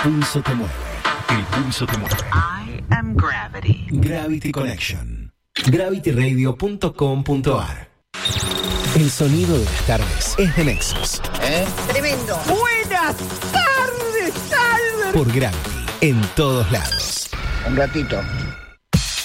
pulso te mueve. El pulso te mueve. I am Gravity. Gravity Connection. gravityradio.com.ar. El sonido de las tardes es de Nexus. Tremendo. Buenas tardes, Albert. Por Gravity, en todos lados. Un ratito.